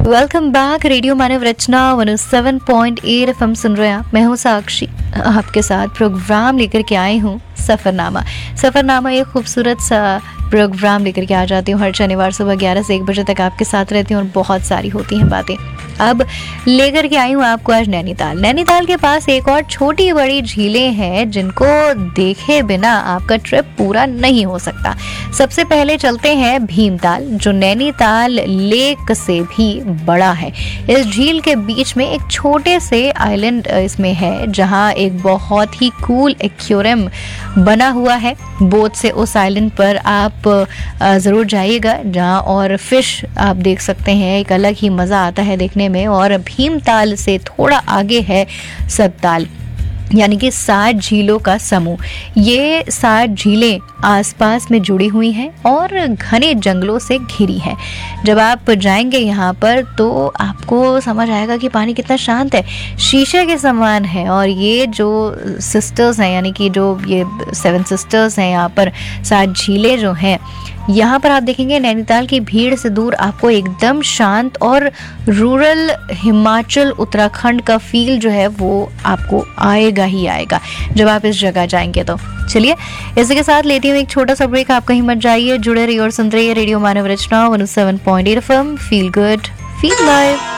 Welcome back. Radio मानव रचना 107.8 FM सुन रहे हैं आप। मैं हूँ साक्षी, आपके साथ प्रोग्राम लेकर के आई हूँ सफ़रनामा। सफ़रनामा एक खूबसूरत सा प्रोग्राम लेकर के आ जाती हूँ हर शनिवार सुबह 11 से 1 बजे तक आपके साथ रहती हूँ और बहुत सारी होती हैं बातें। अब लेकर के आई हूँ आपको आज नैनीताल। नैनीताल के पास एक और छोटी बड़ी झीलें हैं जिनको देखे बिना आपका ट्रिप पूरा नहीं हो सकता। सबसे पहले चलते हैं भीमताल, जो नैनीताल लेक से भी बड़ा है। इस झील के बीच में एक छोटे से आइलैंड इसमें है जहाँ एक बहुत ही कूल एक्वेरियम बना हुआ है। बोट से उस आइलैंड पर आप ज़रूर जाइएगा, जहाँ और फिश आप देख सकते हैं। एक अलग ही मज़ा आता है देखने में। और भीमताल से थोड़ा आगे है सतताल, यानी कि 7 झीलों का समूह। ये 7 झीलें आसपास में जुड़ी हुई हैं और घने जंगलों से घिरी हैं। जब आप जाएंगे यहाँ पर तो आपको समझ आएगा कि पानी कितना शांत है, शीशे के समान है। और ये जो सिस्टर्स हैं, यानी कि जो ये 7 सिस्टर्स हैं, यहाँ पर 7 झीलें जो हैं, यहाँ पर आप देखेंगे नैनीताल की भीड़ से दूर आपको एकदम शांत और रूरल हिमाचल उत्तराखंड का फील जो है वो आपको आएगा ही आएगा जब आप इस जगह जाएंगे। तो चलिए इसी के साथ लेती हूँ एक छोटा सा ब्रेक। आप कहीं मत जाइए, जुड़े रहिए और सुनते रहिए रेडियो मानव रचना 107.8 FM. Feel good, feel live.